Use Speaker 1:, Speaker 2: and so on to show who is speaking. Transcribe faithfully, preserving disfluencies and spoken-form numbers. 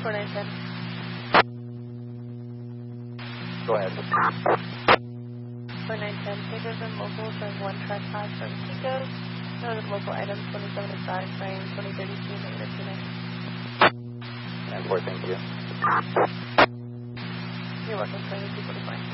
Speaker 1: four nine ten.
Speaker 2: Go ahead.
Speaker 1: four nine ten, papers and local showing one trespass from Chico's. No other local items, twenty-seven aside, frame twenty thirty-two, negative two nine.
Speaker 2: And four, thank you.
Speaker 1: You're welcome, twenty-two forty-five.